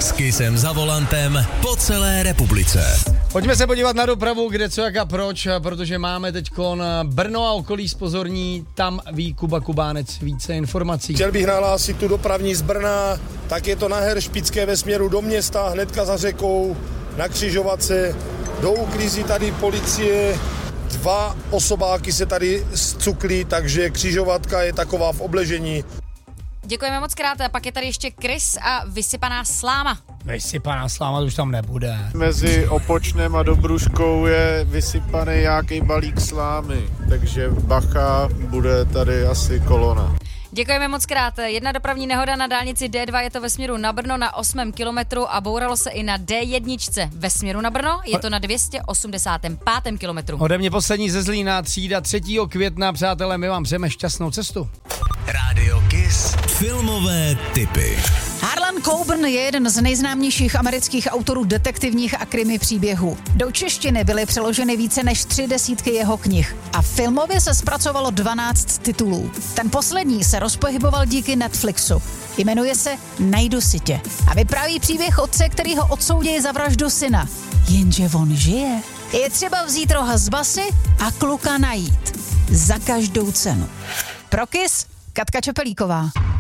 S Kissem za volantem po celé republice. Pojďme se podívat na dopravu, kde co, jak a proč, protože máme teďkon Brno a okolí zpozorní, tam ví Kuba Kubánec více informací. Chtěl bych nahlásit tu dopravní z Brna, tak je to na Heršpické ve směru do města, hnedka za řekou, na křižovatce, do uklízí tady policie, 2 osobáky se tady zcukly, takže křižovatka je taková v obležení. Děkujeme moc krát. A pak je tady ještě Chris a vysypaná sláma. Vysypaná sláma, to už tam nebude. Mezi Opočnem a Dobruškou je vysypaný nějaký balík slámy, takže bacha, bude tady asi kolona. Děkujeme moc krát. Jedna dopravní nehoda na dálnici D2, je to ve směru na Brno na 8. kilometru a bouralo se i na D1 ve směru na Brno, je to na 285. kilometru. Ode mě poslední ze Zlína, třída 3. května, přátelé, my vám přejeme šťastnou cestu. Rádio Kiss filmové tipy. Harlan Coben je jeden z nejznámějších amerických autorů detektivních a krimi příběhů. Do češtiny byly přeloženy více než 30 jeho knih a filmově se zpracovalo 12 titulů. Ten poslední se rozpohyboval díky Netflixu. Jmenuje se Najdu si tě a vypráví příběh otce, který ho odsoudí za vraždu syna. Jenže on žije. Je třeba vzít roha z basy a kluka najít. Za každou cenu. Pro Kiss, Katka Čepelíková.